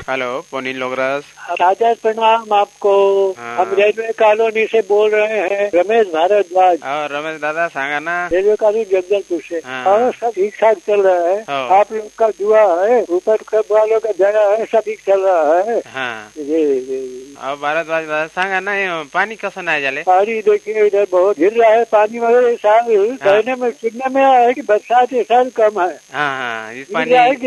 Hello, Puneet लोगरस। राजा प्रणाम आपको। हम railway colony से बोल रहे हैं, रमेश भारद्वाज। रमेश दादा सांगा ना। रेलवे कॉलोनी जगदलपुर से। और सब ठीक ठाक चल रहा है। आप लोग का दुआ है, ऊपर सब वालों का दया है, सब ठीक चल रहा है। जी। और भारद्वाज दादा सांगा ना, पानी कसं नाही झाले? पानी देखिए इधर बहुत गिर रहा है पानी, मगर इस साल कहने में सुनने में आया है कि बरसात इस साल कम है। इस पानी